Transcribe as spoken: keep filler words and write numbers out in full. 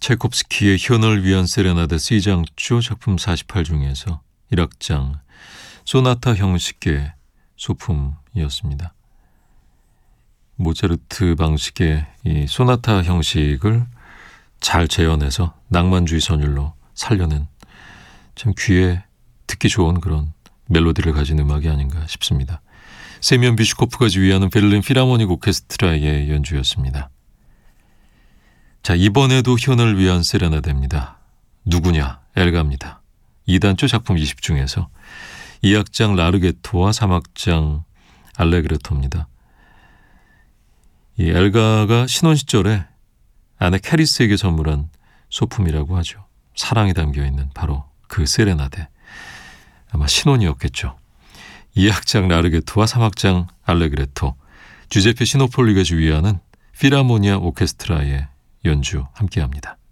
차이콥스키의 현을 위한 세레나데 C장조 작품 사십팔 중에서 일 악장 소나타 형식의 소품이었습니다. 모차르트 방식의 이 소나타 형식을 잘 재현해서 낭만주의 선율로 살려낸 참 귀에 듣기 좋은 그런 멜로디를 가진 음악이 아닌가 싶습니다. 세미언 비슈코프가 지휘하는 베를린 필하모닉 오케스트라의 연주였습니다. 자, 이번에도 현을 위한 세레나데입니다. 누구냐? 엘가입니다. 이 단조 작품 이십 중에서 이 악장 라르게토와 삼 악장 알레그레토입니다. 이 엘가가 신혼 시절에 아내 캐리스에게 선물한 소품이라고 하죠. 사랑이 담겨있는 바로 그 세레나데. 아마 신혼이었겠죠. 이 악장 라르게토와 삼 악장 알레그레토, 주제페 시노폴리가 지휘하는 필하모니아 오케스트라의 연주 함께합니다.